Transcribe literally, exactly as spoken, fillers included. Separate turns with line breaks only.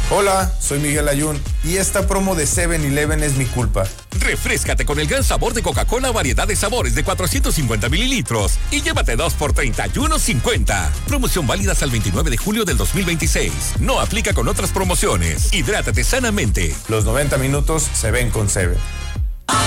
Hola, soy Miguel Ayun y esta promo de seven eleven es mi culpa.
Refréscate con el gran sabor de Coca-Cola, variedad de sabores de cuatrocientos cincuenta mililitros y llévate dos por treinta y uno cincuenta. Promoción válida hasta el veintinueve de julio del dos mil veintiséis. No aplica con otras promociones. Hidrátate sanamente.
Los noventa minutos se ven con Seven.